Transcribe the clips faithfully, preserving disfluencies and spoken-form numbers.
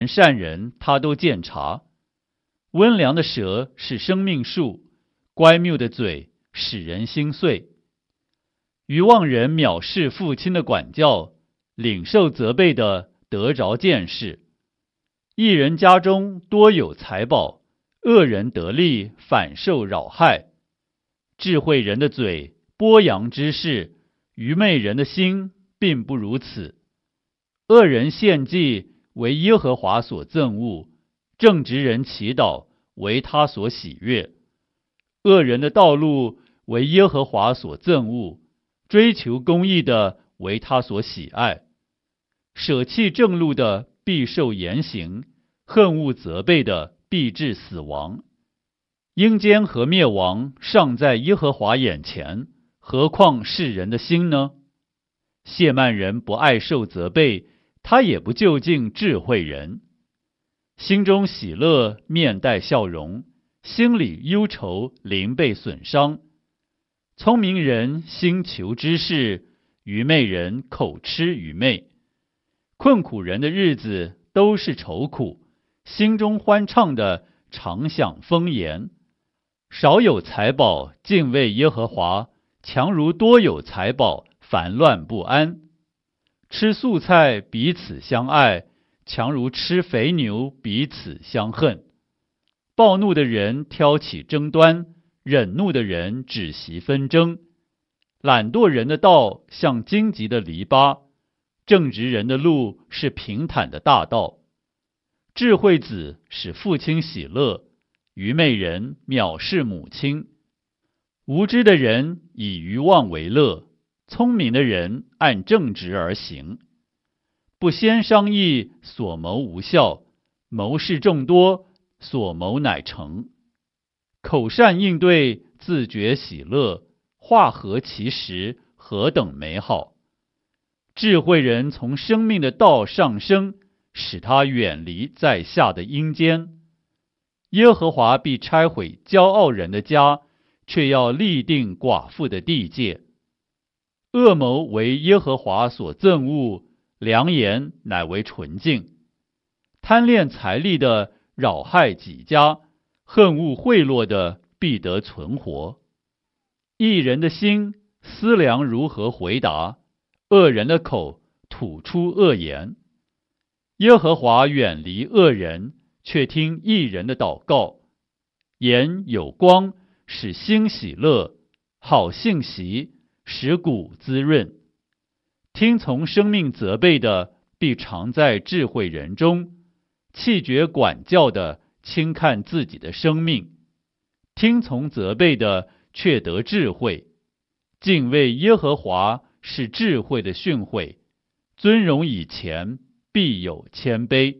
善人他都鉴察。温良的舌是生命树，乖谬的嘴使人心碎。愚妄人藐视父亲的管教，领受责备的得着见识。一人家中多有财宝，恶人得利反受扰害。智慧人的嘴播扬之事，愚昧人的心并不如此。恶人献祭为耶和华所憎恶，正直人祈祷为他所喜悦。恶人的道路为耶和华所憎恶，追求公义的为他所喜爱。舍弃正路的必受严刑，恨恶责备的必致死亡。阴间和灭亡尚在耶和华眼前，何况世人的心呢？亵慢人不爱受责备，他也不就近智慧人。心中喜乐，面带笑容；心里忧愁，灵被损伤。聪明人心求知识，愚昧人口吃愚昧。困苦人的日子都是愁苦，心中欢畅的常享丰筵。少有财宝，敬畏耶和华，强如多有财宝，烦乱不安。吃素菜彼此相爱，强如吃肥牛彼此相恨。暴怒的人挑起争端，忍怒的人止息纷争。懒惰人的道像荆棘的篱笆，正直人的路是平坦的大道。智慧子使父亲喜乐，愚昧人藐视母亲。无知的人以愚妄为乐，聪明的人按正直而行。不先商议，所谋无效；谋事众多，所谋乃成。口善应对，自觉喜乐；话合其时，何等美好！智慧人从生命的道上升，使他远离在下的阴间。耶和华必拆毁骄傲人的家，却要立定寡妇的地界。恶谋为耶和华所憎恶，良言乃为纯净。贪恋财力的扰害己家，恨恶贿赂的必得存活。义人的心思量如何回答，恶人的口吐出恶言。耶和华远离恶人，却听义人的祷告。眼有光，使心喜乐；好信息，使骨滋润。听从生命责备的，必常在智慧人中；弃绝管教的，轻看自己的生命。听从责备的，却得智慧。敬畏耶和华是智慧的训诲，尊荣以前必有谦卑。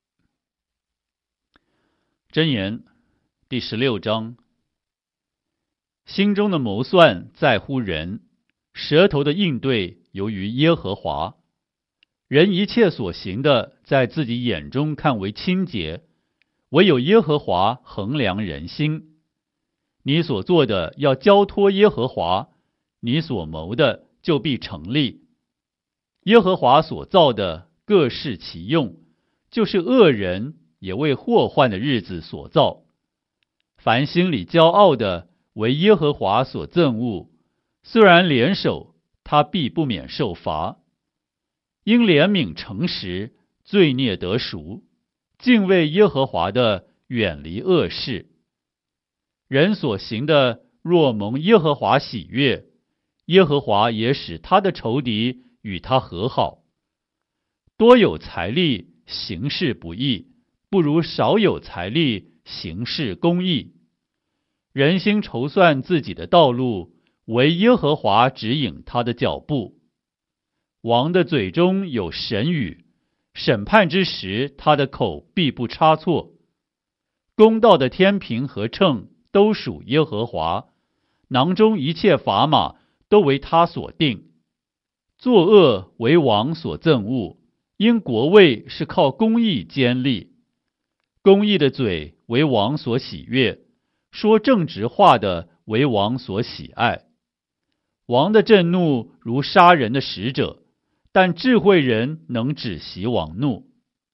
箴言第十六章。心中的谋算在乎人，舌头的应对由于耶和华。人一切所行的，在自己眼中看为清洁，唯有耶和华衡量人心。你所做的要交托耶和华，你所谋的就必成立。耶和华所造的各适其用，就是恶人也为祸患的日子所造。凡心里骄傲的，为耶和华所憎恶，虽然联手，他必不免受罚。因怜悯诚实，罪孽得赎，敬畏耶和华的，远离恶事。人所行的，若蒙耶和华喜悦，耶和华也使他的仇敌与他和好。多有财力，行事不义，不如少有财力，行事公义。人心筹算自己的道路，唯耶和华指引他的脚步。王的嘴中有神语，审判之时，他的口必不差错。公道的天平和秤都属耶和华，囊中一切砝码都为他所定。作恶为王所憎恶，因国位是靠公义坚立。公义的嘴为王所喜悦，说正直话的为王所喜爱。王的震怒如杀人的使者，但智慧人能止息王怒。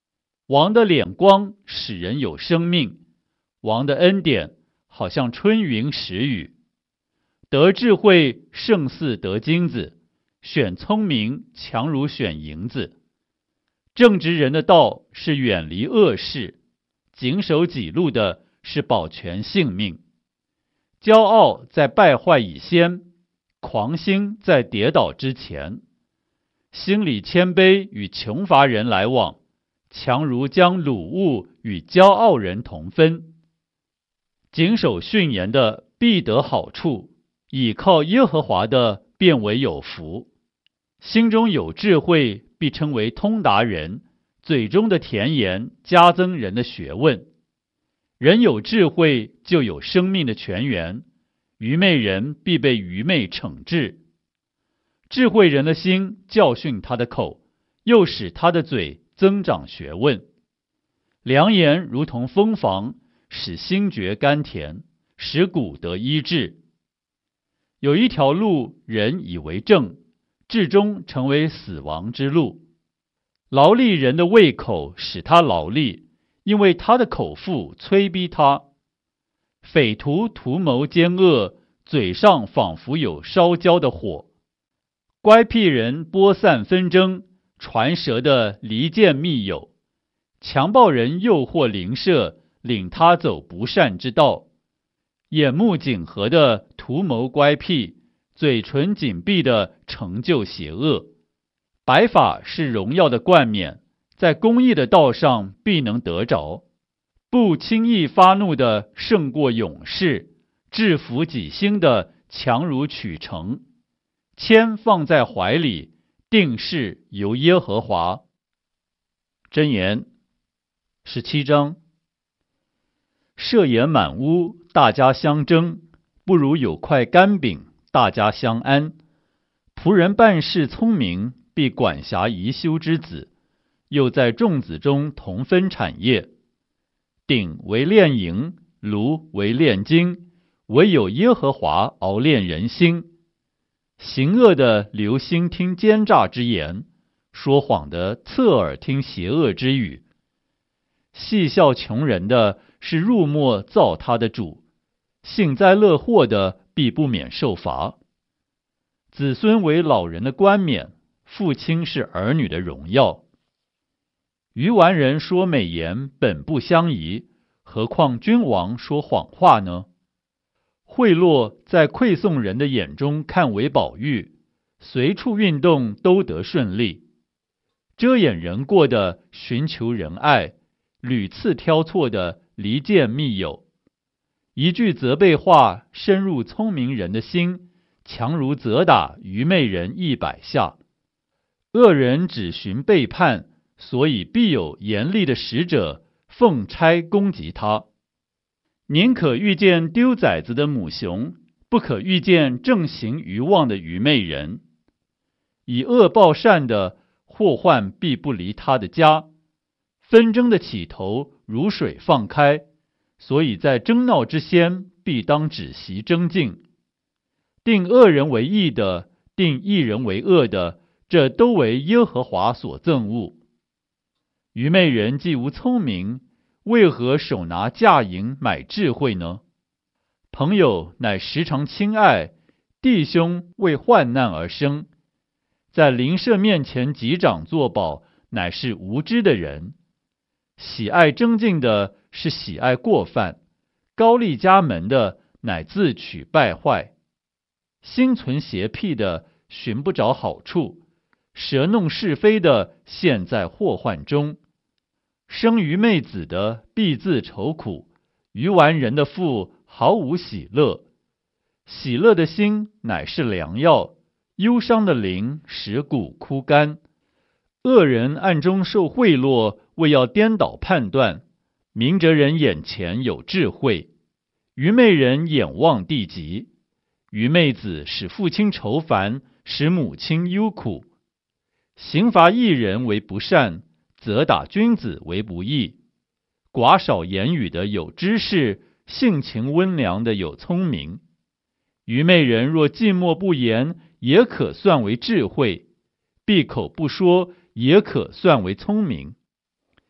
王的脸光使人有生命，王的恩典好像春云时雨。得智慧胜似得金子，选聪明强如选银子。正直人的道是远离恶事，谨守己路的是保全性命。骄傲在败坏以先，狂心在跌倒之前。心里谦卑与穷乏人来往，强如将掳物与骄傲人同分。谨守训言的必得好处，倚靠耶和华的便为有福。心中有智慧，必称为通达人，嘴中的甜言加增人的学问。人有智慧，就有生命的泉源，愚昧人必被愚昧惩治。智慧人的心教训他的口，又使他的嘴增长学问。良言如同蜂房，使心觉甘甜，使骨得医治。有一条路，人以为正，至终成为死亡之路。劳力人的胃口使他劳力，因为他的口腹催逼他。匪徒图谋奸恶，嘴上仿佛有烧焦的火。乖僻人播散纷争，传舌的离间密友。强暴人诱惑邻舍，领他走不善之道。眼目紧合的图谋乖僻，嘴唇紧闭的成就邪恶。白发是荣耀的冠冕，在公义的道上必能得着。不轻易发怒的胜过勇士，制服己心的强如取城。铅放在怀里，定是由耶和华。箴言十七章。设言满屋，大家相争，不如有块干饼，大家相安。仆人办事聪明，必管辖宜修之子，又在众子中同分产业。鼎为炼银，炉为炼金，唯有耶和华熬炼人心。行恶的留心听奸诈之言，说谎的侧耳听邪恶之语。戏笑穷人的是入没造他的主，幸灾乐祸的必不免受罚。子孙为老人的冠冕，父亲是儿女的荣耀。愚顽人说美言本不相宜，何况君王说谎话呢？贿赂在馈送人的眼中看为宝玉，随处运动都得顺利。遮掩人过的寻求仁爱，屡次挑错的离间密友。一句责备话深入聪明人的心，强如责打愚昧人一百下。恶人只寻背叛，所以必有严厉的使者奉差攻击他。宁可遇见丢崽子的母熊，不可遇见正行愚妄的愚昧人。以恶报善的，祸患必不离他的家。纷争的起头如水放开，所以在争闹之先，必当止息争竞。定恶人为义的，定义人为恶的，这都为耶和华所憎恶。愚昧人既无聪明，为何手拿价银买智慧呢？朋友乃时常亲爱，弟兄为患难而生。在邻舍面前击掌作保，乃是无知的人。喜爱争竞的是喜爱过犯，高丽家门的乃自取败坏。心存邪僻的寻不着好处，舌弄是非的陷在祸患中。生愚昧子的必自愁苦，愚顽人的腹毫无喜乐。喜乐的心乃是良药，忧伤的灵使骨枯干。恶人暗中受贿赂，为要颠倒判断。明哲人眼前有智慧，愚昧人眼望地极。愚昧子使父亲愁烦，使母亲忧苦。刑罚义人为不善，责打君子为不义。寡少言语的有知识，性情温良的有聪明。愚昧人若寂寞不言，也可算为智慧；闭口不说，也可算为聪明。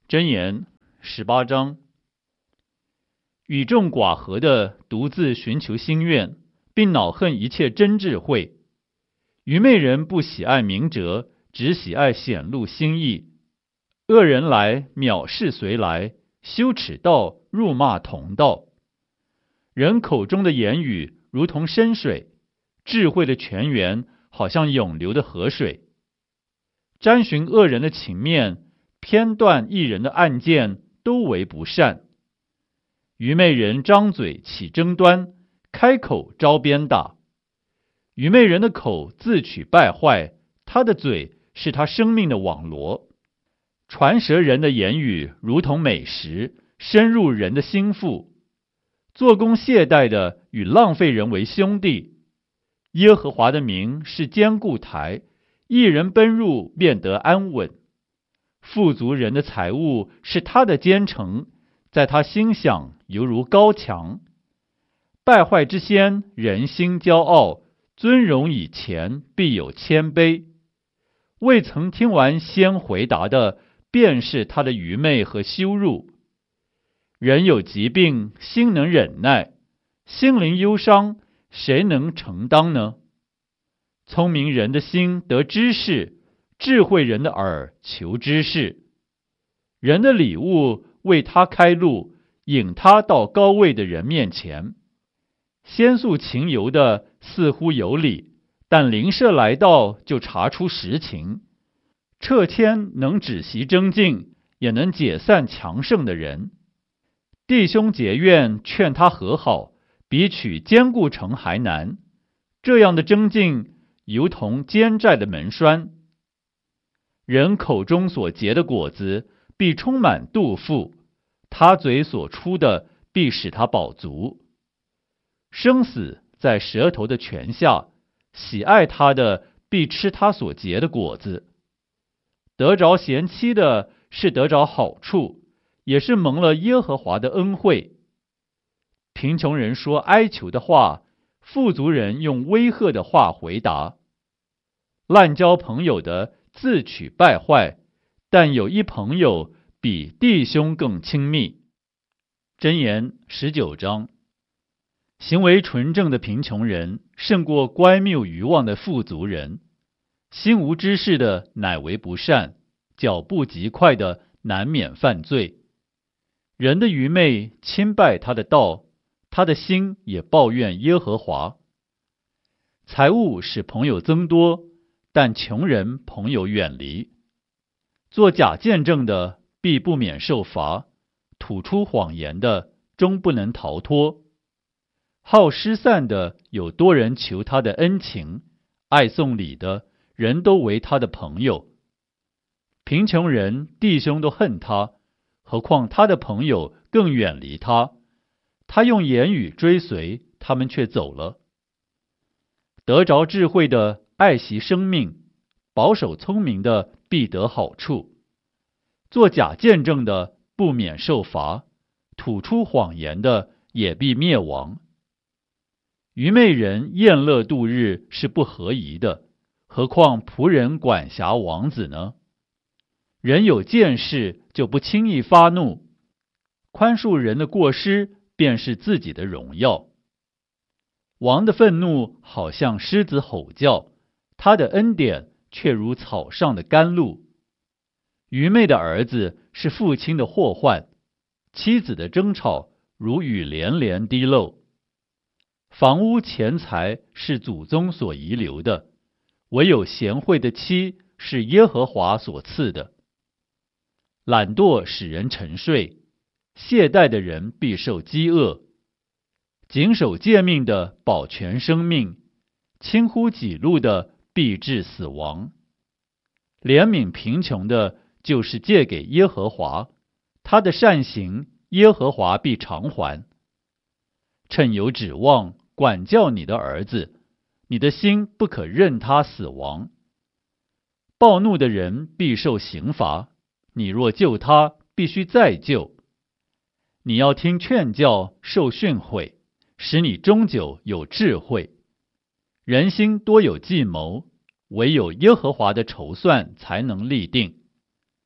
箴言十八章，与众寡合的独自寻求心愿，并恼恨一切真智慧。愚昧人不喜爱明哲，只喜爱显露心意。恶人来，藐视随来，羞耻道，辱骂同道。人口中的言语如同深水，智慧的泉源好像涌流的河水。沾寻恶人的情面，偏断一人的案件，都为不善。愚昧人张嘴起争端，开口招鞭打。愚昧人的口自取败坏，他的嘴是他生命的网罗。传舌人的言语如同美食，深入人的心腹。做工懈怠的与浪费人为兄弟。耶和华的名是坚固台，一人奔入便得安稳。富足人的财物是他的坚城，在他心想犹如高墙。败坏之先，人心骄傲，尊荣以前，必有谦卑。未曾听完先回答的，便是他的愚昧和羞辱。人有疾病，心能忍耐；心灵忧伤，谁能承当呢？聪明人的心得知识，智慧人的耳求知识。人的礼物为他开路，引他到高位的人面前。先诉情由的似乎有理，但邻舍来到就查出实情。掣迁能止息争竞，也能解散强盛的人。弟兄结怨，劝他和好，比取坚固城还难。这样的争竞，如同坚寨的门栓。人口中所结的果子，必充满肚腹；他嘴所出的，必使他饱足。生死在舌头的泉下，喜爱他的，必吃他所结的果子。得着贤妻的，是得着好处，也是蒙了耶和华的恩惠。贫穷人说哀求的话，富足人用威吓的话回答。滥交朋友的自取败坏，但有一朋友比弟兄更亲密。箴言十九章，行为纯正的贫穷人，胜过乖谬愚妄的富足人。心无知识的乃为不善，脚步极快的难免犯罪。人的愚昧侵败他的道，他的心也抱怨耶和华。财物使朋友增多，但穷人朋友远离。做假见证的必不免受罚，吐出谎言的终不能逃脱。好失散的有多人求他的恩情，爱送礼的人都为他的朋友。贫穷人弟兄都恨他，何况他的朋友更远离他。他用言语追随，他们却走了。得着智慧的爱惜生命，保守聪明的必得好处。做假见证的不免受罚，吐出谎言的也必灭亡。愚昧人宴乐度日是不合宜的，何况仆人管辖王子呢？人有见识就不轻易发怒，宽恕人的过失便是自己的荣耀。王的愤怒好像狮子吼叫，他的恩典却如草上的甘露。愚昧的儿子是父亲的祸患，妻子的争吵如雨连连滴漏。房屋钱财是祖宗所遗留的，唯有贤惠的妻是耶和华所赐的。懒惰使人沉睡，懈怠的人必受饥饿。谨守诫命的保全生命，轻忽己路的必致死亡。怜悯贫穷的，就是借给耶和华，他的善行耶和华必偿还。趁有指望，管教你的儿子，你的心不可任他死亡。暴怒的人必受刑罚，你若救他，必须再救。你要听劝教，受训诲，使你终久有智慧。人心多有计谋，唯有耶和华的筹算才能立定。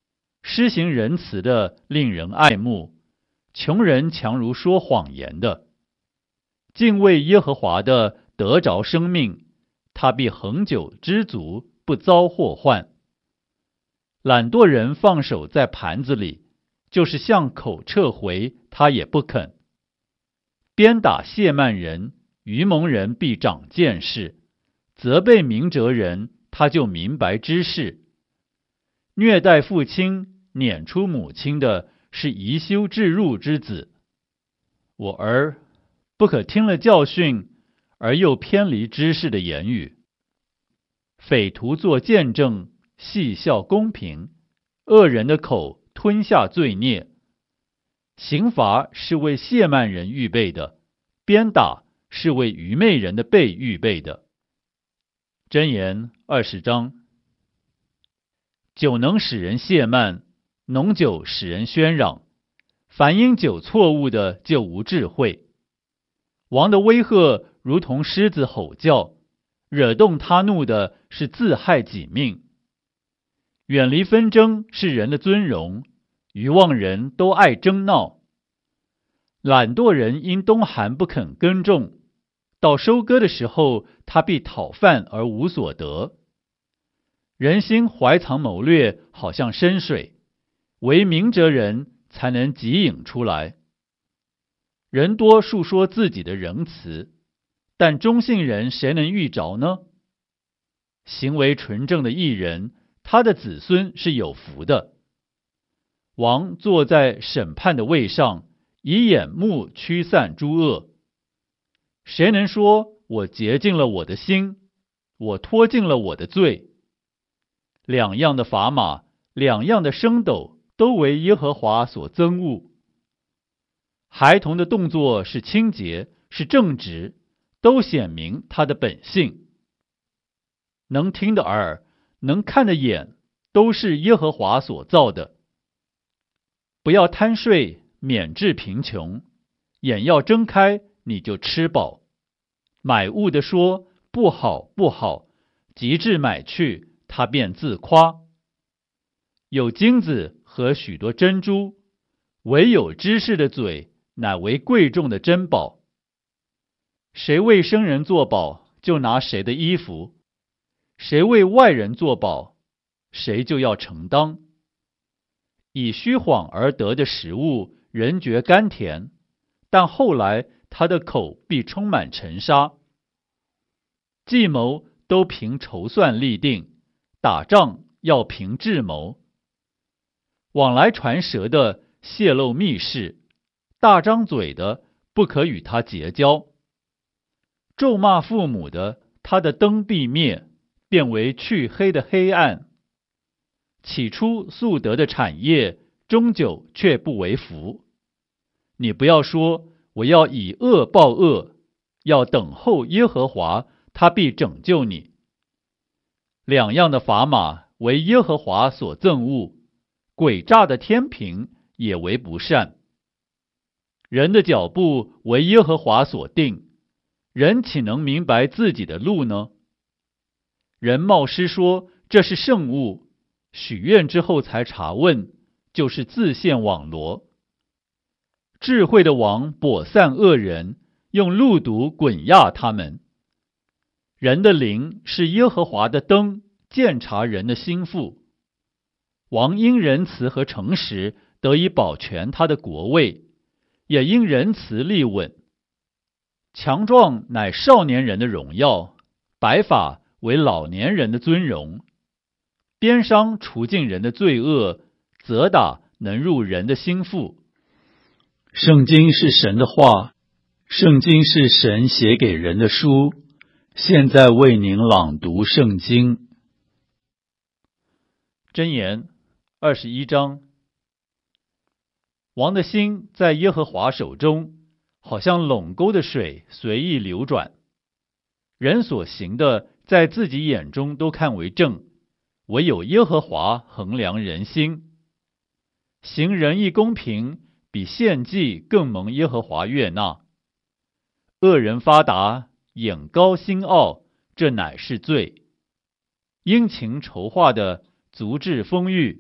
施行仁慈的令人爱慕，穷人强如说谎言的。敬畏耶和华的得着生命，他必恒久知足，不遭祸患。懒惰人放手在盘子里，就是向口撤回，他也不肯。鞭打亵慢人，愚蒙人必长见识；责备明哲人，他就明白知识。虐待父亲、撵出母亲的，是贻羞置入之子。我儿，不可听了教训，而又偏离知识的言语。匪徒作见证，戏笑公平；恶人的口吞下罪孽。刑罚是为亵慢人预备的，鞭打是为愚昧人的背预备的。箴言二十章。酒能使人懈慢，浓酒使人喧嚷。凡因酒错误的，就无智慧。王的威吓如同狮子吼叫，惹动他怒的是自害己命。远离纷争是人的尊荣，愚妄人都爱争闹。懒惰人因冬寒不肯耕种，到收割的时候，他必讨饭而无所得。人心怀藏谋略，好像深水，唯明哲人才能汲引出来。人多述说自己的仁慈，但忠信人谁能遇着呢？行为纯正的义人，他的子孙是有福的。王坐在审判的位上，以眼目驱散诸恶。谁能说我洁净了我的心，我脱尽了我的罪？两样的砝码，两样的升斗，都为耶和华所憎恶。孩童的动作是清洁，是正直，都显明他的本性。能听的耳，能看的眼，都是耶和华所造的。不要贪睡，免致贫穷；眼要睁开，你就吃饱。买物的说不好不好，及至买去，他便自夸。有金子和许多珍珠，唯有知识的嘴，乃为贵重的珍宝。谁为生人作保，就拿谁的衣服；谁为外人作保，谁就要承当。以虚谎而得的食物，人觉甘甜，但后来他的口必充满尘沙。计谋都凭筹算立定，打仗要凭智谋。往来传舌的泄露密事，大张嘴的不可与他结交。咒骂父母的，他的灯必灭，变为黢黑的黑暗。起初素得的产业，终久却不为福。你不要说我要以恶报恶，要等候耶和华，他必拯救你。两样的砝码为耶和华所憎恶，诡诈的天平也为不善。人的脚步为耶和华所定，人岂能明白自己的路呢？人冒失说这是圣物，许愿之后才查问，就是自陷网罗。智慧的王簸散恶人，用路毒滚压他们。人的灵是耶和华的灯，鉴察人的心腹。王因仁慈和诚实得以保全他的国位，也因仁慈立稳。强壮乃少年人的荣耀，白发为老年人的尊荣。鞭伤除尽人的罪恶，责打能入人的心腹。圣经是神的话，圣经是神写给人的书。现在为您朗读圣经。箴言二十一章。王的心在耶和华手中，好像垄沟的水随意流转。人所行的，在自己眼中都看为正，唯有耶和华衡量人心。行仁义公平，比献祭更蒙耶和华悦纳。恶人发达，眼高心傲，这乃是罪。殷勤筹划的，足智丰裕，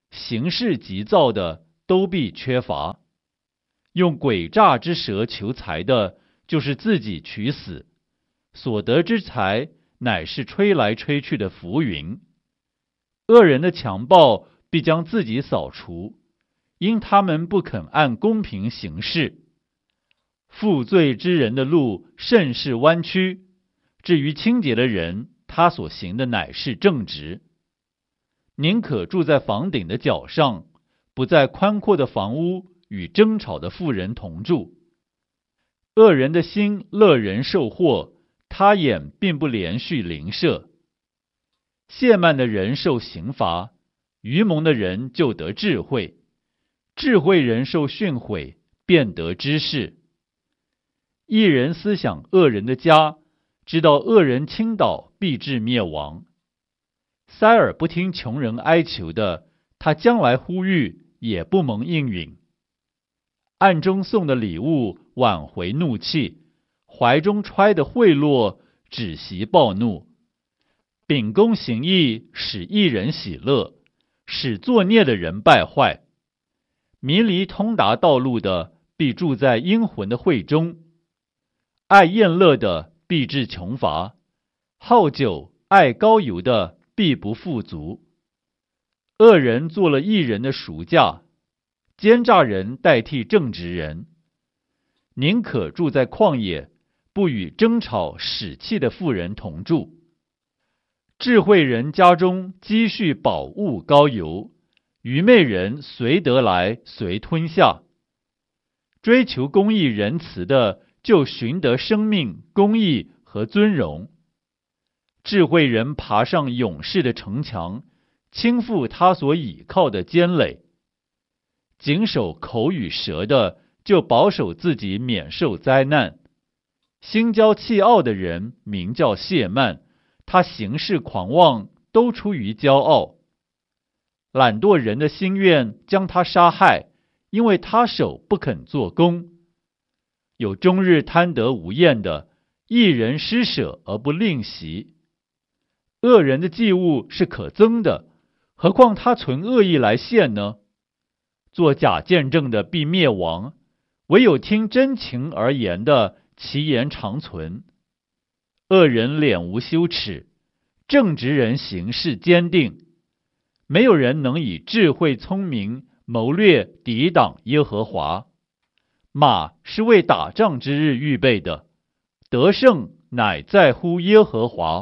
行事急躁的都必缺乏。用诡诈之舌求财的，就是自己取死，所得之财乃是吹来吹去的浮云。恶人的强暴必将自己扫除，因他们不肯按公平行事。负罪之人的路甚是弯曲，至于清洁的人，他所行的乃是正直。宁可住在房顶的角上，不在宽阔的房屋与争吵的妇人同住。恶人的心乐人受祸，他眼并不连续邻舍。亵慢的人受刑罚，愚蒙的人就得智慧，智慧人受训诲，便得知识。一人思想恶人的家，知道恶人倾倒必致灭亡。塞尔不听穷人哀求的，他将来呼吁也不蒙应允。暗中送的礼物挽回怒气，怀中揣的贿赂止息暴怒。秉公行义，使一人喜乐，使作孽的人败坏。迷离通达道路的，必住在阴魂的会中。爱宴乐的，必致穷乏；好酒爱高油的，必不富足。恶人做了义人的赎价，奸诈人代替正直人。宁可住在旷野，不与争吵使气的妇人同住。智慧人家中积蓄宝物高油，愚昧人随得来随吞下。追求公义仁慈的，就寻得生命、公义和尊荣。智慧人爬上勇士的城墙，倾覆他所倚靠的坚垒。谨守口与舌的，就保守自己免受灾难。心骄气傲的人名叫谢曼，他行事狂妄，都出于骄傲。懒惰人的心愿将他杀害，因为他手不肯做工。有终日贪得无厌的，一人施舍而不吝惜。恶人的祭物是可憎的，何况他存恶意来献呢？做假见证的必灭亡，唯有听真情而言的，其言长存。恶人脸无羞耻，正直人行事坚定。没有人能以智慧聪明谋略抵挡耶和华。马是为打仗之日预备的，得胜乃在乎耶和华。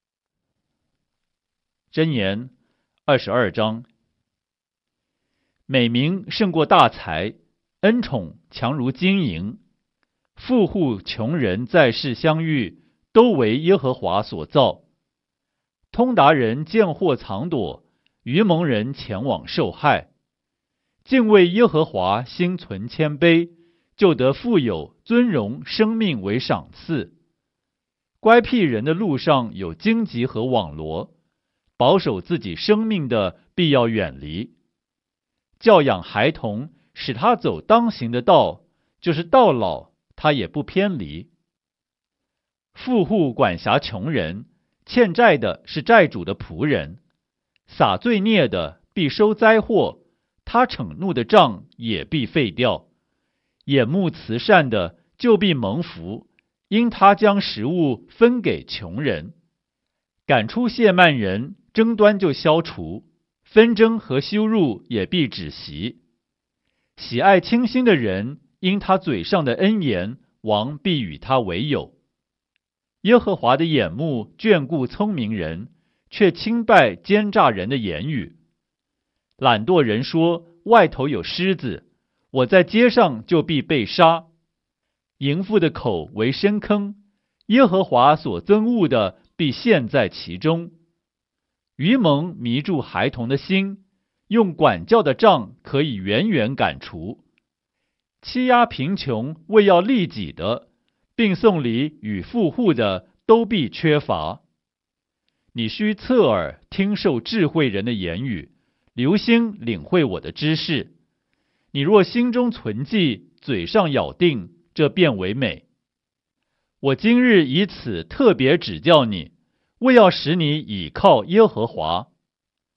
箴言二十二章。美名胜过大财，恩宠强如金银。富户穷人在世相遇，都为耶和华所造。通达人见祸藏躲，愚蒙人前往受害。敬畏耶和华，心存谦卑，就得富有、尊荣、生命为赏赐。乖僻人的路上有荆棘和网罗，保守自己生命的必要远离。教养孩童，使他走当行的道，就是到老他也不偏离。富户管辖穷人，欠债的是债主的仆人。撒罪孽的必收灾祸，他惩怒的杖也必废掉。眼目慈善的就必蒙福，因他将食物分给穷人。赶出亵慢人，争端就消除，纷争和羞辱也必止息。喜爱清心的人，因他嘴上的恩言，王必与他为友。耶和华的眼目眷顾聪明人，却轻拜奸诈人的言语。懒惰人说，外头有狮子，我在街上就必被杀。淫妇的口为深坑，耶和华所憎恶的必陷在其中。愚蒙迷住孩童的心，用管教的杖可以远远赶除。欺压贫穷为要利己的，并送礼与富户的，都必缺乏。你须侧耳听受智慧人的言语，留心领会我的知识。你若心中存记，嘴上咬定，这便为美。我今日以此特别指教你，为要使你倚靠耶和华。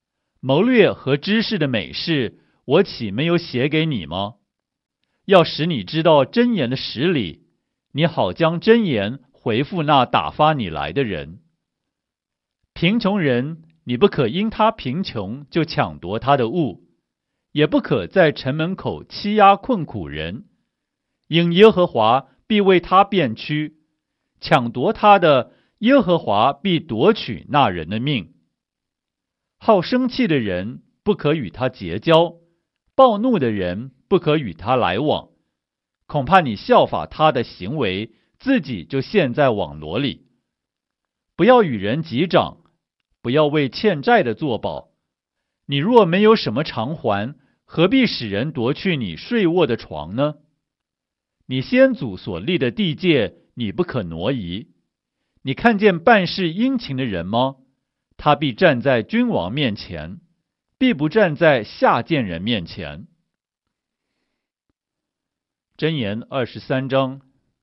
谋略和知识的美事，我岂没有写给你吗？要使你知道箴言的实理，你好将箴言回复那打发你来的人。贫穷人，你不可因他贫穷就抢夺他的物，也不可在城门口欺压困苦人，因耶和华必为他辩屈，抢夺他的，耶和华必夺取那人的命。好生气的人不可与他结交，暴怒的人不可与他来往，恐怕你效法他的行为，自己就陷在网罗里。不要与人击掌，不要为欠债的作保。你若没有什么偿还，何必使人夺去你睡卧的床呢？你先祖所立的地界，你不可挪移。你看见办事殷勤的人吗？他必站在君王面前，必不站在下贱人面前。箴言二十三章。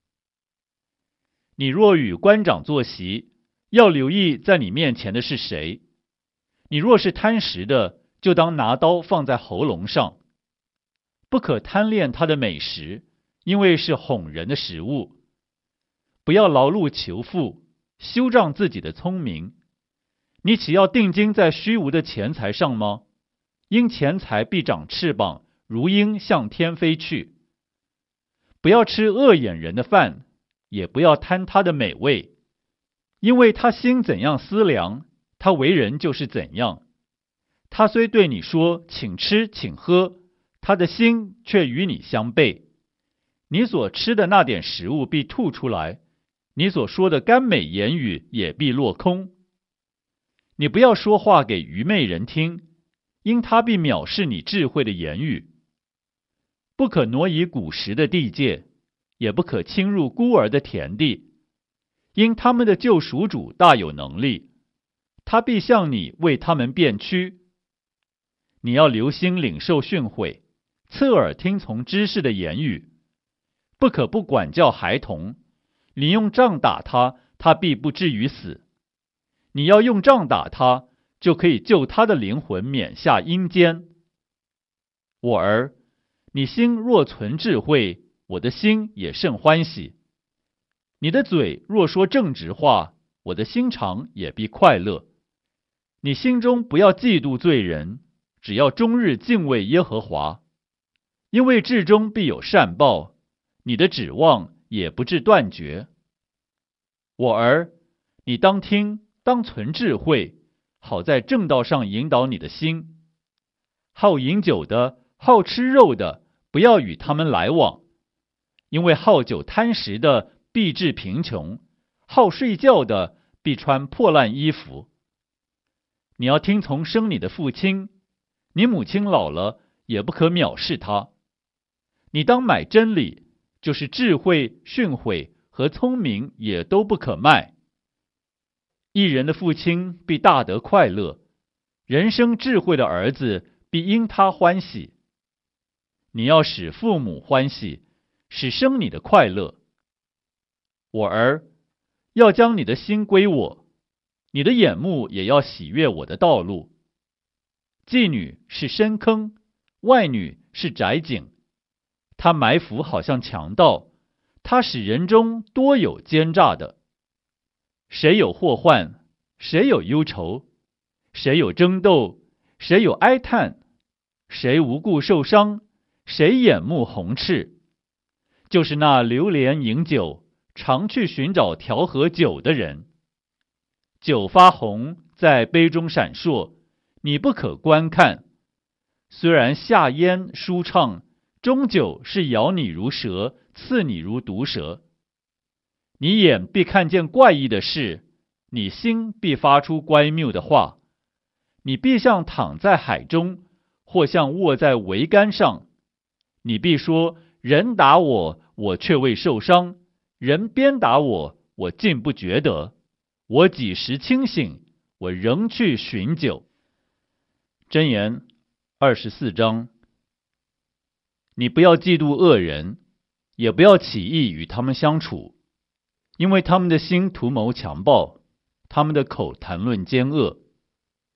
你若与官长坐席，要留意在你面前的是谁。你若是贪食的，就当拿刀放在喉咙上，不可贪恋他的美食，因为是哄人的食物。不要劳碌求富，修仗自己的聪明。你岂要定睛在虚无的钱财上吗？因钱财必长翅膀，如鹰向天飞去。不要吃恶眼人的饭，也不要贪他的美味，因为他心怎样思量，他为人就是怎样。他虽对你说请吃请喝，他的心却与你相悖。你所吃的那点食物必吐出来，你所说的甘美言语也必落空。你不要说话给愚昧人听，因他必藐视你智慧的言语。不可挪移古时的地界，也不可侵入孤儿的田地，因他们的救赎主大有能力，他必向你为他们辩屈。你要留心领受训诲，侧耳听从知识的言语，不可不管教孩童，你用杖打他，他必不至于死。你要用杖打他，就可以救他的灵魂免下阴间。我儿，你心若存智慧，我的心也甚欢喜。你的嘴若说正直话，我的心肠也必快乐。你心中不要嫉妒罪人，只要终日敬畏耶和华，因为至终必有善报，你的指望也不致断绝。我儿，你当听，当存智慧，好在正道上引导你的心。好饮酒的，好吃肉的，不要与他们来往，因为好酒贪食的必致贫穷，好睡觉的必穿破烂衣服。你要听从生你的父亲，你母亲老了，也不可藐视她。你当买真理，就是智慧、训诲和聪明，也都不可卖。一人的父亲必大得快乐，人生智慧的儿子必因他欢喜。你要使父母欢喜，使生你的快乐。我儿，要将你的心归我，你的眼目也要喜悦我的道路。妓女是深坑，外女是窄井，她埋伏好像强盗，她使人中多有奸诈的。谁有祸患，谁有忧愁，谁有争斗，谁有哀叹，谁无故受伤，谁眼目红赤，就是那流连饮酒，常去寻找调和酒的人。酒发红，在杯中闪烁，你不可观看。虽然下咽舒畅，终究是咬你如蛇，刺你如毒蛇。你眼必看见怪异的事，你心必发出乖谬的话。你必像躺在海中，或像卧在桅杆上。你必说：人打我，我却未受伤；人鞭打我，我竟不觉得。我几时清醒，我仍去寻酒。箴言二十四章。你不要嫉妒恶人，也不要起意与他们相处，因为他们的心图谋强暴，他们的口谈论奸恶。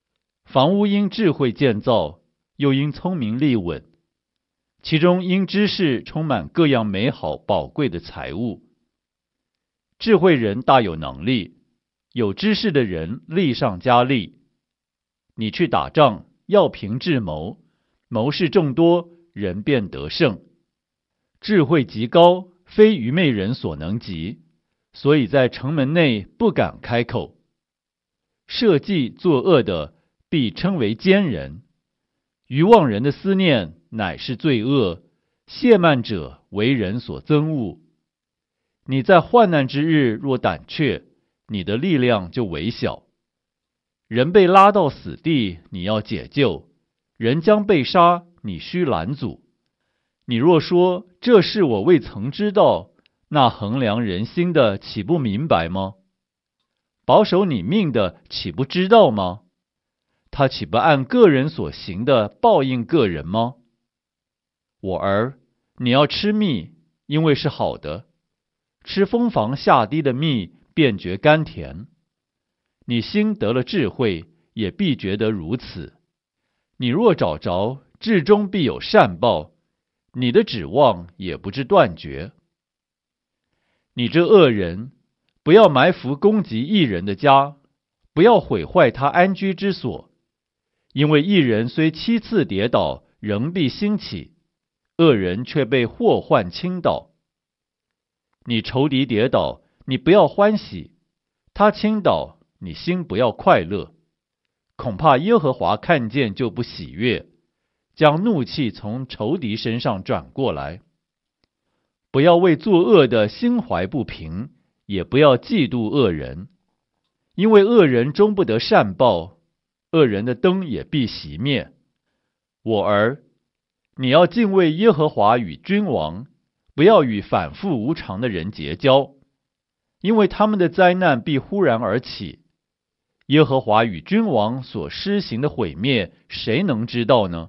房屋因智慧建造，又因聪明立稳，其中因知识充满各样美好宝贵的财物。智慧人大有能力，有知识的人力上加力。你去打仗，要凭智谋，谋士众多，人便得胜。智慧极高，非愚昧人所能及，所以在城门内不敢开口。设计作恶的，必称为奸人；愚妄人的思念，乃是罪恶。懈慢者为人所憎恶。你在患难之日若胆怯，你的力量就微小。人被拉到死地，你要解救；人将被杀，你须拦阻。你若说这事我未曾知道，那衡量人心的岂不明白吗？保守你命的岂不知道吗？他岂不按个人所行的报应个人吗？我儿，你要吃蜜，因为是好的；吃蜂房下滴的蜜，便觉甘甜。你心得了智慧，也必觉得如此。你若找着，至终必有善报，你的指望也不致断绝。你这恶人，不要埋伏攻击义人的家，不要毁坏他安居之所，因为义人虽七次跌倒，仍必兴起，恶人却被祸患倾倒。你仇敌跌倒，你不要欢喜；他倾倒，你心不要快乐。恐怕耶和华看见就不喜悦，将怒气从仇敌身上转过来。不要为作恶的心怀不平，也不要嫉妒恶人，因为恶人终不得善报，恶人的灯也必熄灭。我儿，你要敬畏耶和华与君王，不要与反复无常的人结交，因为他们的灾难必忽然而起。耶和华与君王所施行的毁灭，谁能知道呢？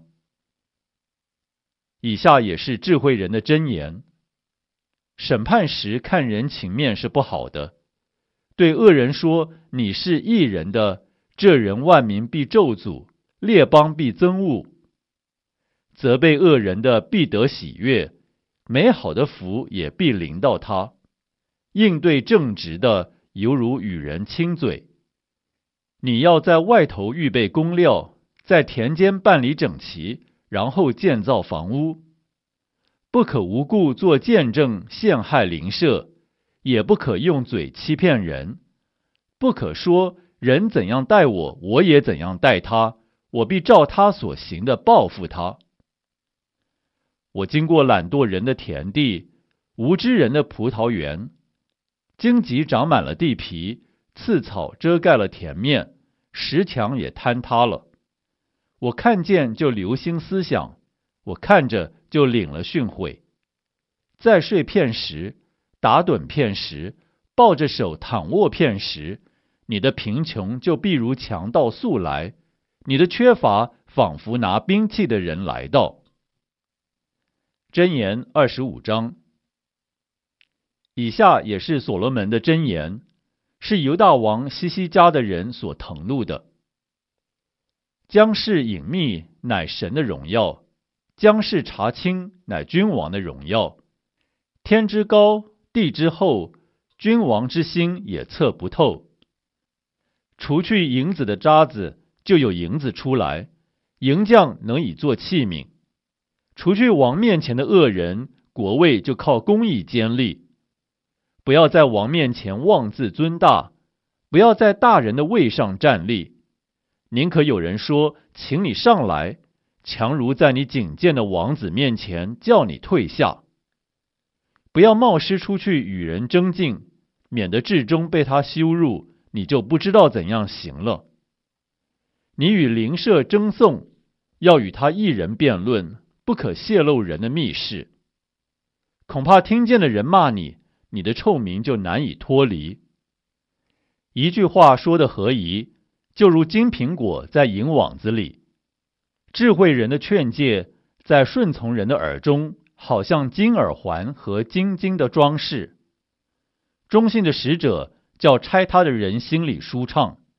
以下也是智慧人的箴言。审判时看人情面是不好的，对恶人说你是义人的，这人万民必咒诅，列邦必憎恶。责备恶人的必得喜悦，美好的福也必临到他。应对正直的，犹如与人亲嘴。你要在外头预备工料，在田间办理整齐，然后建造房屋。不可无故做见证陷害邻舍，也不可用嘴欺骗人。不可说人怎样待我，我也怎样待他，我必照他所行的报复他。我经过懒惰人的田地，无知人的葡萄园，荆棘长满了地皮，刺草遮盖了田面，石墙也坍塌了。我看见就留心思想，我看着就领了训诲。再睡片时，打盹片时，抱着手躺卧片时，你的贫穷就必如强盗速来，你的缺乏仿佛拿兵器的人来到。箴言二十五章。以下也是所罗门的箴言，是犹大王西西家的人所誊录的。将事隐秘，乃神的荣耀；将事查清，乃君王的荣耀。天之高，地之厚，君王之心也测不透。除去银子的渣子，就有银子出来，银匠能以做器皿。除去王面前的恶人，国位就靠公义坚立。不要在王面前妄自尊大，不要在大人的位上站立。宁可有人说，请你上来，强如在你警戒的王子面前叫你退下。不要冒失出去与人争竞，免得至终被他羞辱，你就不知道怎样行了。你与邻舍争讼，要与他一人辩论，不可泄露人的密事。恐怕听见的人骂你，你的臭名就难以脱离。一句话说得合宜，就如金苹果在银网子里。智慧人的劝诫，在顺从人的耳中，好像金耳环和金金的装饰。忠信的使者叫拆他的人心里舒畅，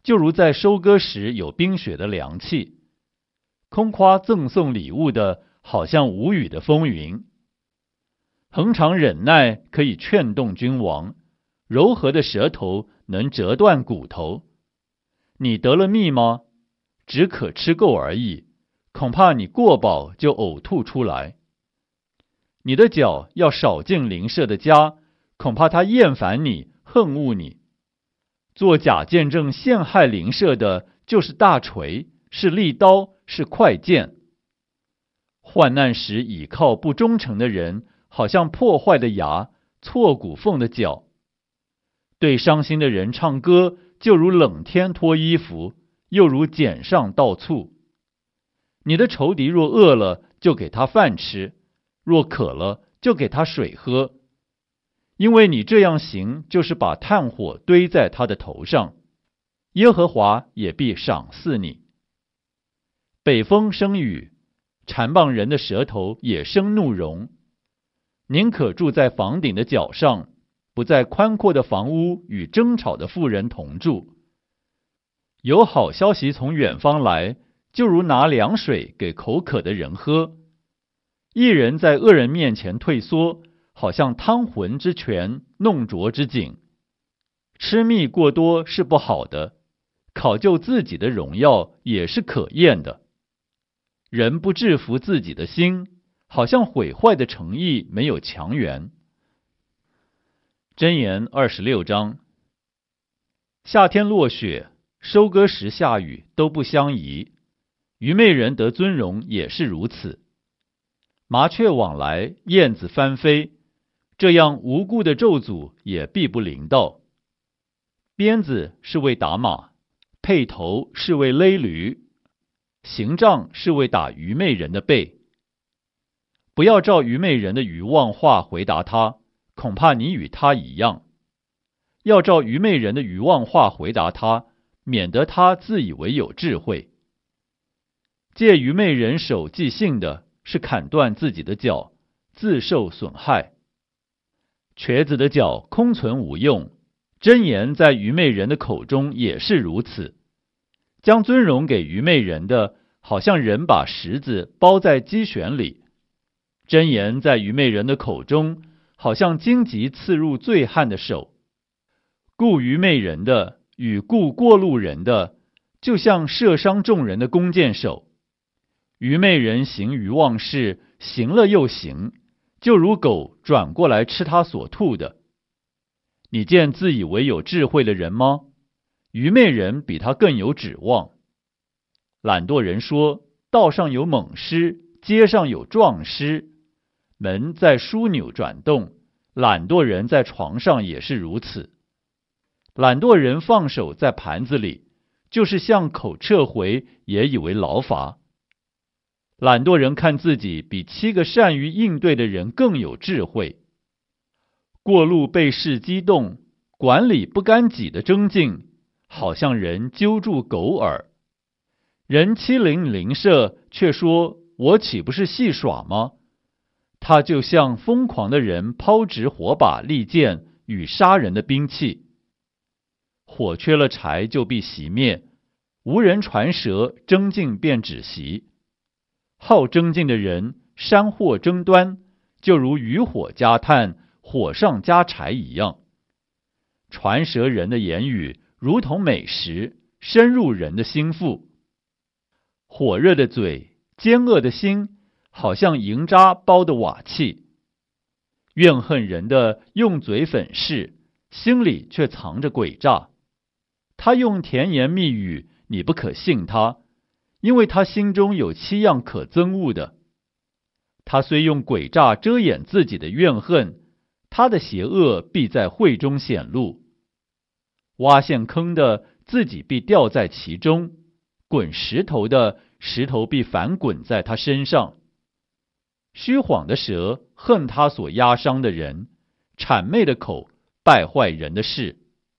就如在收割时有冰雪的凉气；空夸赠送礼物的，好像无雨的风云。恒常忍耐可以劝动君王，柔和的舌头能折断骨头。你得了蜜吗？只可吃够而已，恐怕你过饱就呕吐出来。你的脚要少进邻舍的家，恐怕他厌烦你，恨恶你。做假见证陷害邻舍的，就是大锤，是利刀，是快剑。患难时倚靠不忠诚的人，好像破坏的牙，错骨缝的脚。对伤心的人唱歌，就如冷天脱衣服，又如碱上倒醋。你的仇敌若饿了，就给他饭吃；若渴了，就给他水喝。因为你这样行，就是把炭火堆在他的头上，耶和华也必赏赐你。北风生雨，缠棒人的舌头也生怒容。宁可住在房顶的角上，不在宽阔的房屋与争吵的妇人同住。有好消息从远方来，就如拿凉水给口渴的人喝。一人在恶人面前退缩，好像汤浑之泉，弄浊之井。吃蜜过多是不好的，考究自己的荣耀也是可厌的。人不制服自己的心，好像毁坏的诚意没有强援。箴言二十六章。夏天落雪，收割时下雨，都不相宜。愚昧人得尊荣也是如此。麻雀往来，燕子翻飞，这样无故的咒诅也必不临到。鞭子是为打马，辔头是为勒驴，刑杖是为打愚昧人的背。不要照愚昧人的愚妄话回答他，恐怕你与他一样。要照愚昧人的愚妄话回答他，免得他自以为有智慧。借愚昧人手即兴的，是砍断自己的脚，自受损害。瘸子的脚空存无用，箴言在愚昧人的口中也是如此。将尊荣给愚昧人的，好像人把石子包在鸡旋里。箴言在愚昧人的口中，好像荆棘刺入醉汉的手。顾愚昧人的与顾过路人的，就像射伤众人的弓箭手。愚昧人行愚妄事，行了又行，就如狗转过来吃他所吐的。你见自以为有智慧的人吗？愚昧人比他更有指望。懒惰人说，道上有猛狮，街上有壮狮。门在枢纽转动，懒惰人在床上也是如此。懒惰人放手在盘子里，就是向口撤回，也以为劳乏。懒惰人看自己比七个善于应对的人更有智慧。过路被事激动，管理不干己的争竞，好像人揪住狗耳。人欺凌邻舍，却说我岂不是戏耍吗？他就像疯狂的人抛掷火把、利剑与杀人的兵器。火缺了柴就必熄灭，无人传舌，争竞便止息。好争竞的人，山祸争端，就如渔火加炭，火上加柴一样。传舌人的言语如同美食，深入人的心腹。火热的嘴，奸恶的心，好像银渣包的瓦器。怨恨人的用嘴粉饰，心里却藏着诡诈。他用甜言蜜语，你不可信他，因为他心中有七样可憎恶的。他虽用诡诈遮掩自己的怨恨，他的邪恶必在会中显露。挖陷坑的，自己必掉在其中；滚石头的，石头必反滚在他身上。虚谎的舌恨他所压伤的人，谄媚的口败坏人的事。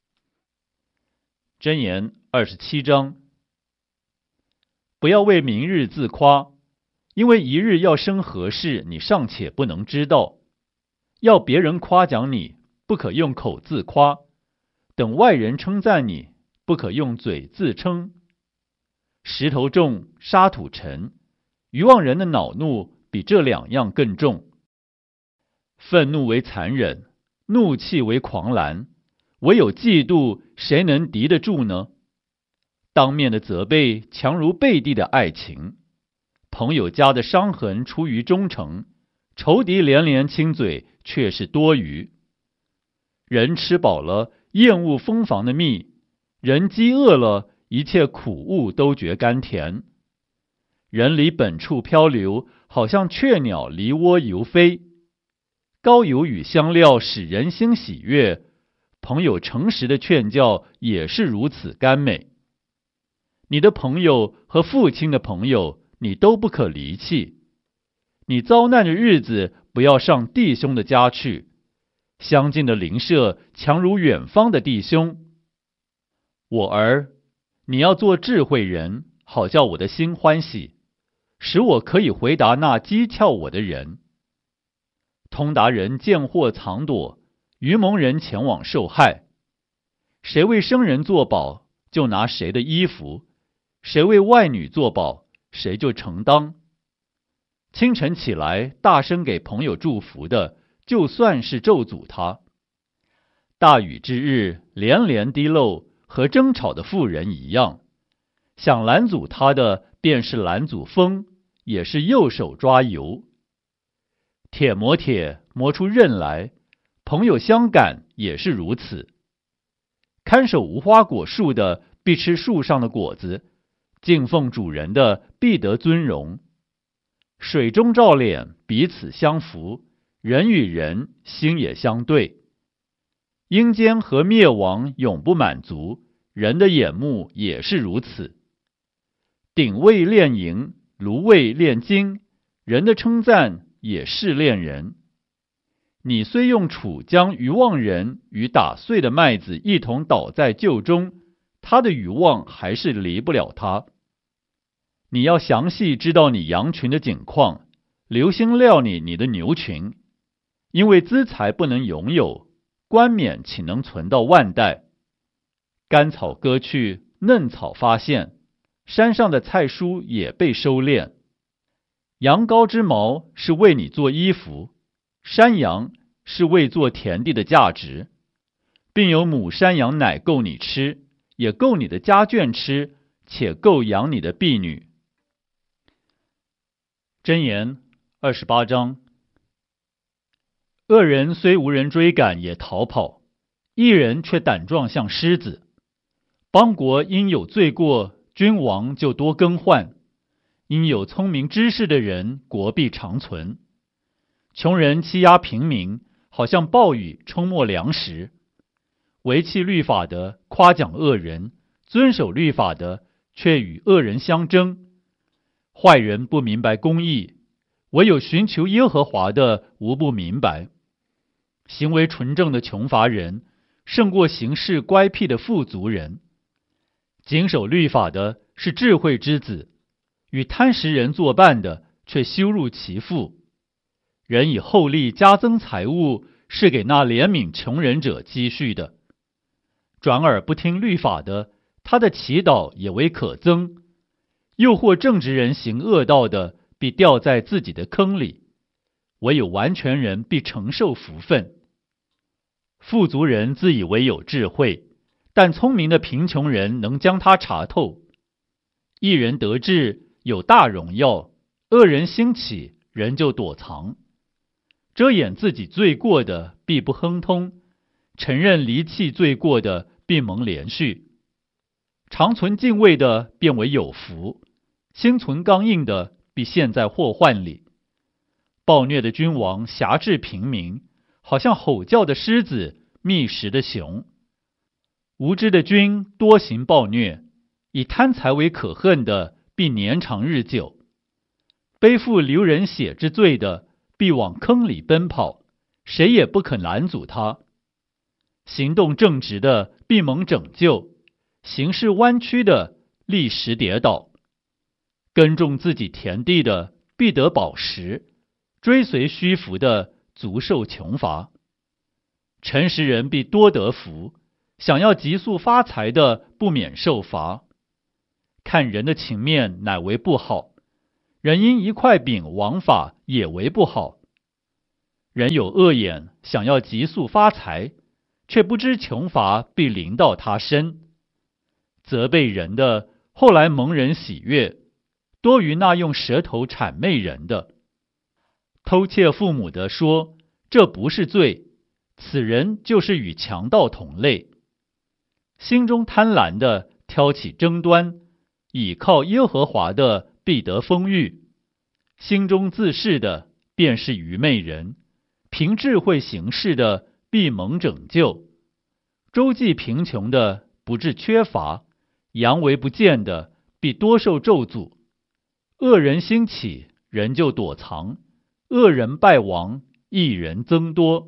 箴言二十七章。不要为明日自夸，因为一日要生何事，你尚且不能知道。要别人夸奖你，不可用口自夸，等外人称赞你， 不可用嘴自称。石头重，沙土沉，愚妄人的恼怒比这两样更重。愤怒为残忍，怒气为狂澜，唯有嫉妒，谁能敌得住呢？当面的责备强如背地的爱情，朋友家的伤痕出于忠诚，仇敌连连亲嘴却是多余。人吃饱了，厌恶蜂房的蜜；人饥饿了，一切苦物都觉甘甜。人离本处漂流，好像雀鸟离窝游飞。高油与香料使人心喜悦，朋友诚实的劝教也是如此甘美。你的朋友和父亲的朋友，你都不可离弃。你遭难的日子，不要上弟兄的家去。相近的邻舍强如远方的弟兄。我儿，你要做智慧人，好叫我的心欢喜，使我可以回答那讥诮我的人。通达人见祸藏躲，愚蒙人前往受害。谁为生人作保，就拿谁的衣服；谁为外女作保，谁就承当。清晨起来，大声给朋友祝福的，就算是咒诅他。大雨之日，连连滴漏，和争吵的妇人一样。想拦阻他的，便是拦阻风，也是右手抓油。铁磨铁，磨出刃来，朋友相感也是如此。看守无花果树的，必吃树上的果子；敬奉主人的，必得尊荣。水中照脸，彼此相扶；人与人，心也相对。阴间和灭亡永不满足，人的眼目也是如此。鼎位炼银，炉位炼金，人的称赞也是炼人。你虽用杵将愚妄人与打碎的麦子一同倒在臼中，他的愚妄还是离不了他。你要详细知道你羊群的景况，留心料理你的牛群，因为资财不能拥有，冠冕岂能存到万代？干草割去，嫩草发现，山上的菜蔬也被收敛。羊羔之毛是为你做衣服，山羊是为做田地的价值，并有母山羊奶够你吃，也够你的家眷吃，且够养你的婢女。箴言二十八章。恶人虽无人追赶也逃跑，义人却胆壮像狮子。邦国因有罪过，君王就多更换；因有聪明知识的人，国必长存。穷人欺压平民，好像暴雨冲没粮食。违弃律法的夸奖恶人，遵守律法的却与恶人相争。坏人不明白公义，唯有寻求耶和华的无不明白。行为纯正的穷乏人，胜过行事乖僻的富足人。谨守律法的是智慧之子，与贪食人作伴的却羞辱其父。人以厚利加增财物，是给那怜悯穷人者积蓄的。转耳不听律法的，他的祈祷也为可憎。诱惑正直人行恶道的，必掉在自己的坑里；唯有完全人必承受福分。富足人自以为有智慧，但聪明的贫穷人能将他查透。一人得志，有大荣耀；恶人兴起，人就躲藏。遮掩自己罪过的，必不亨通；承认离弃罪过的，必蒙连续。常存敬畏的，变为有福；心存刚硬的，必陷在祸患里。暴虐的君王辖制平民，好像吼叫的狮子，觅食的熊。无知的君多行暴虐，以贪财为可恨的，必年长日久。背负流人血之罪的，必往坑里奔跑，谁也不肯拦阻他。行动正直的，必蒙拯救；行事弯曲的，立时跌倒。耕种自己田地的，必得饱食；追随虚浮的，足受穷乏。诚实人必多得福，想要急速发财的， 不免受罚。看人的情面乃为不好，人因一块饼枉法也为不好。人有恶眼，想要急速发财，却不知穷乏必临到他身。责备人的，后来蒙人喜悦，多于那用舌头谄媚人的。偷窃父母的说，这不是罪，此人就是与强盗同类。心中贪婪的挑起争端，倚靠耶和华的必得丰裕。心中自恃的便是愚昧人，凭智慧行事的必蒙拯救。周济贫穷的不致缺乏，佯为不见的必多受咒诅。恶人兴起，人就躲藏；恶人败亡，义人增多。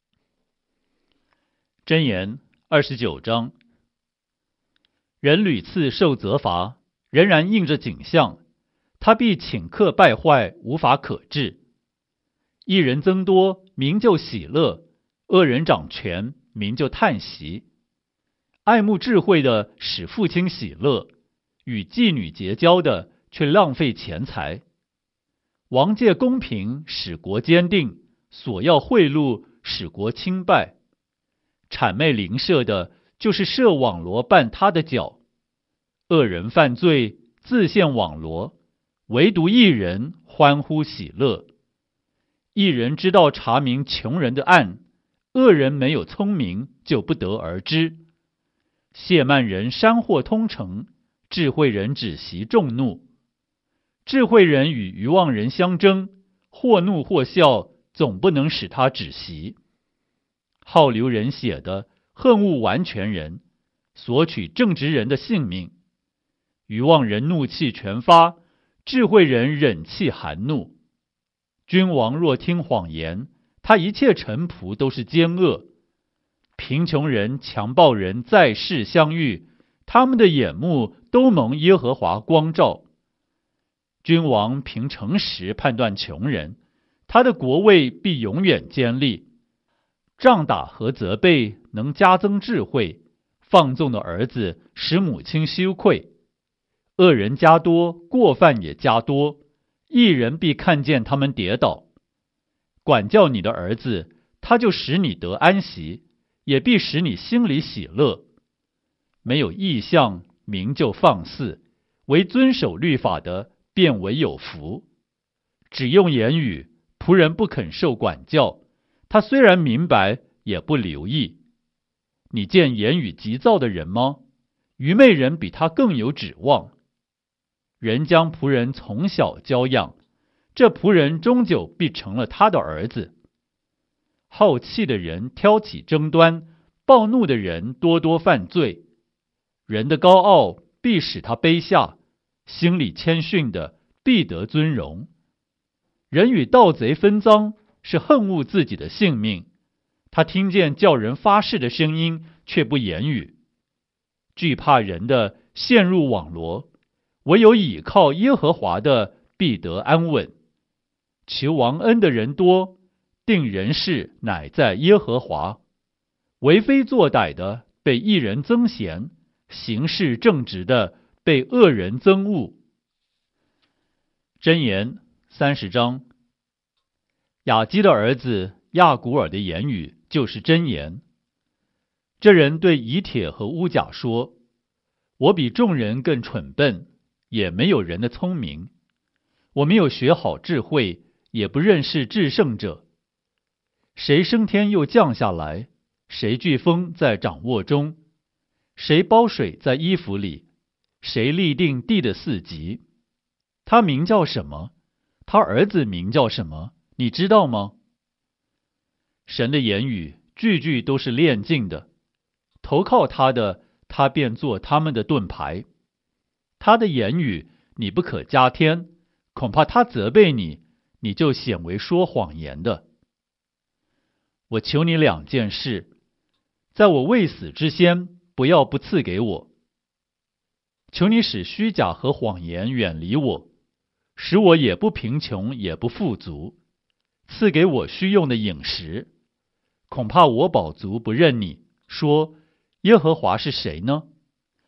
箴言二十九章。人屡次受责罚，仍然应着景象，他必顷刻败坏，无法可治。义人增多，民就喜乐；恶人掌权，民就叹息。爱慕智慧的使父亲喜乐，与妓女结交的却浪费钱财。王借公平使国坚定，索要贿赂使国倾败。谄媚邻舍的，就是设网罗绊他的脚。恶人犯罪，自陷网罗，唯独义人欢呼喜乐。义人知道查明穷人的案，恶人没有聪明，就不得而知。亵慢人山祸通城，智慧人止息众怒。智慧人与愚妄人相争，或怒或笑，总不能使他止息。好流人血的，恨恶完全人，索取正直人的性命。愚妄人怒气全发，智慧人忍气含怒。君王若听谎言，他一切臣仆都是奸恶。贫穷人、强暴人在世相遇，他们的眼目都蒙耶和华光照。君王凭诚实判断穷人，他的国位必永远坚立。杖打和责备能加增智慧，放纵的儿子使母亲羞愧。恶人加多，过犯也加多，义人必看见他们跌倒。管教你的儿子，他就使你得安息，也必使你心里喜乐。没有异象，民就放肆；唯遵守律法的，便为有福。只用言语，仆人不肯受管教，他虽然明白，也不留意。你见言语急躁的人吗？愚昧人比他更有指望。人将仆人从小教养，这仆人终究必成了他的儿子。好气的人挑起争端，暴怒的人多多犯罪。人的高傲必使他卑下，心里谦逊的必得尊荣。人与盗贼分赃，是恨恶自己的性命。他听见叫人发誓的声音，却不言语。惧怕人的陷入网罗，唯有倚靠耶和华的必得安稳。求王恩的人多，定人事乃在耶和华。为非作歹的被义人增贤，行事正直的被恶人憎恶。箴言三十章。雅基的儿子亚古尔的言语就是箴言。这人对以铁和乌甲说：我比众人更蠢笨，也没有人的聪明。我没有学好智慧，也不认识至圣者。谁升天又降下来？谁飓风在掌握中？谁包水在衣服里？谁立定地的四极？他名叫什么？他儿子名叫什么？你知道吗？神的言语句句都是炼净的，投靠他的，他便做他们的盾牌。他的言语你不可加添，恐怕他责备你，你就显为说谎言的。我求你两件事，在我未死之先，不要不赐给我。求你使虚假和谎言远离我，使我也不贫穷也不富足，赐给我需用的饮食。恐怕我饱足不认你，说耶和华是谁呢？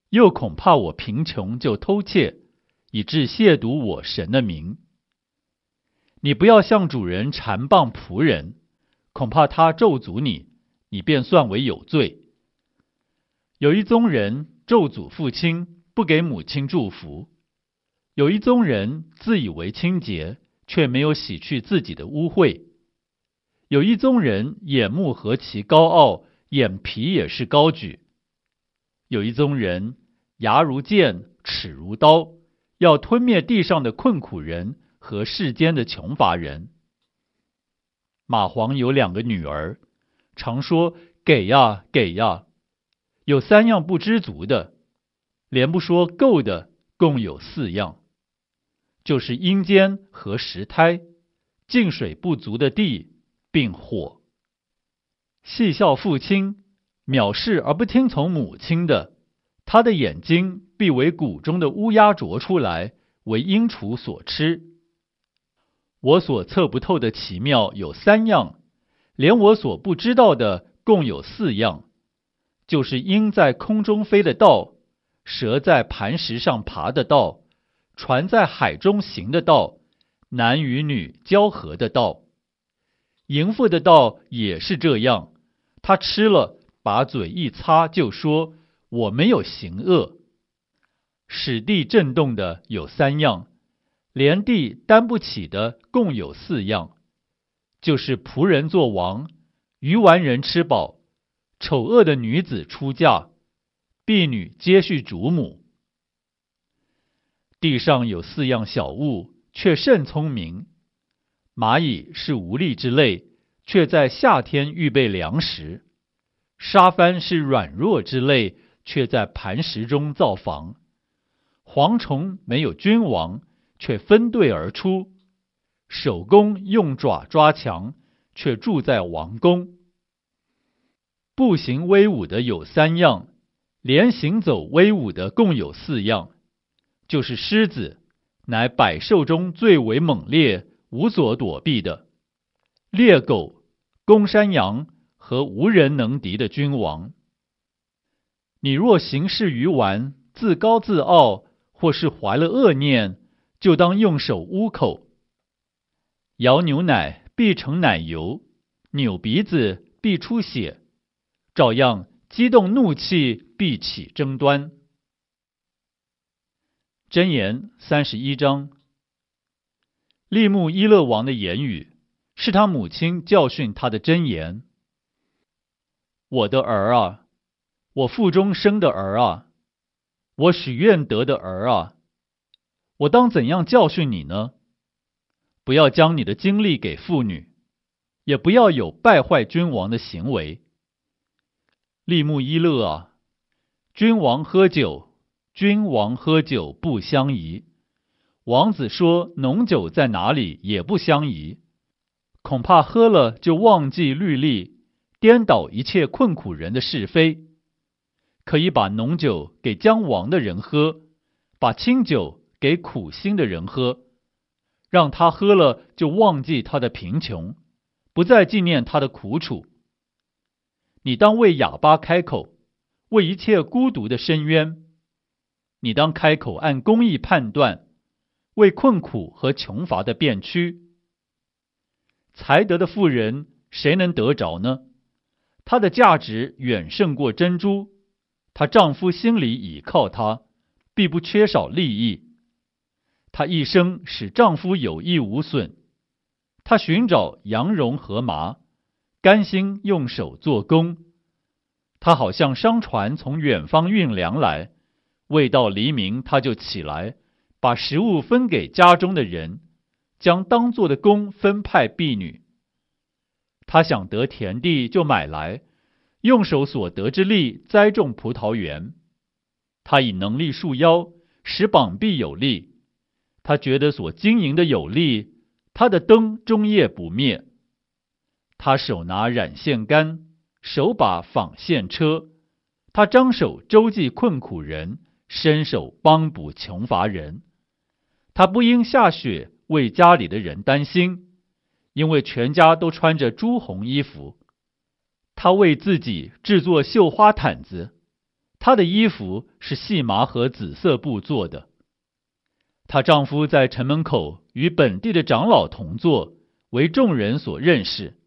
又恐怕我贫穷就偷窃，以致亵渎我神的名。你不要向主人缠谤仆人，恐怕他咒诅你，你便算为有罪。有一宗人咒诅父亲，不给母亲祝福；有一宗人自以为清洁，却没有洗去自己的污秽；有一宗人眼目何其高傲，眼皮也是高举；有一宗人牙如剑，齿如刀，要吞灭地上的困苦人和世间的穷乏人。蚂蟥有两个女儿，常说给呀给呀，有三样不知足的，连不说够的共有四样，就是阴间和石胎，进水不足的地，并火。戏笑父亲，藐视而不听从母亲的，他的眼睛必为谷中的乌鸦啄出来，为鹰雏所吃。我所测不透的奇妙有三样，连我所不知道的共有四样，就是鹰在空中飞的道，蛇在磐石上爬的道，船在海中行的道，男与女交合的道。淫妇的道也是这样，他吃了，把嘴一擦，就说我没有行恶。使地震动的有三样，连地担不起的共有四样，就是仆人做王，愚顽人吃饱，丑恶的女子出嫁，婢女接续主母。地上有四样小物，却甚聪明。蚂蚁是无力之类，却在夏天预备粮食；沙帆是软弱之类，却在磐石中造房；蝗虫没有君王，却分队而出；守宫用爪抓墙，却住在王宫。步行威武的有三样，连行走威武的共有四样，就是狮子，乃百兽中最为猛烈，无所躲避的；猎狗、公山羊和无人能敌的君王。你若行事愚顽，自高自傲，或是怀了恶念，就当用手捂口。摇牛奶必成奶油，扭鼻子必出血，照样激动怒气必起争端。箴言三十一章。利木伊勒王的言语，是他母亲教训他的箴言。我的儿啊，我腹中生的儿啊，我许愿得的儿啊，我当怎样教训你呢？不要将你的精力给妇女，也不要有败坏君王的行为。利木伊勒啊，君王喝酒，君王喝酒不相宜。王子说浓酒在哪里也不相宜，恐怕喝了就忘记律例，颠倒一切困苦人的是非。可以把浓酒给将亡的人喝，把清酒给苦心的人喝，让他喝了就忘记他的贫穷，不再纪念他的苦楚。你当为哑巴开口，为一切孤独的伸冤。你当开口按公义判断，为困苦和穷乏的辩屈。才德的妇人，谁能得着呢？她的价值远胜过珍珠，她丈夫心里倚靠她，必不缺少利益。她一生使丈夫有益无损，她寻找羊绒和麻，甘心用手做工。她好像商船从远方运粮来，未到黎明她就起来，把食物分给家中的人，将当做的工分派婢女。她想得田地就买来，用手所得之力栽种葡萄园。她以能力束腰，使膀臂有力。她觉得所经营的有力，她的灯终夜不灭。她手拿染线竿，手把纺线车。她张手周济困苦人，伸手帮补穷乏人。她不因下雪为家里的人担心，因为全家都穿着朱红衣服。她为自己制作绣花毯子， 她的衣服是细麻和紫色布做的。她丈夫在城门口与本地的长老同坐，为众人所认识。